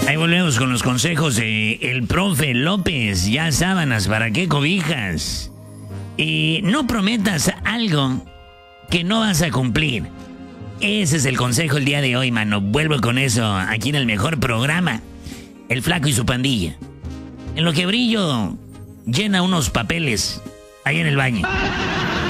Ahí volvemos con los consejos de el profe López. Ya sábanas, ¿para qué cobijas? Y no prometas algo que no vas a cumplir. Ese es el consejo el día de hoy, mano. Vuelvo con eso aquí en el mejor programa. El Flaco y su pandilla. En lo que Brillo llena unos papeles ahí en el baño.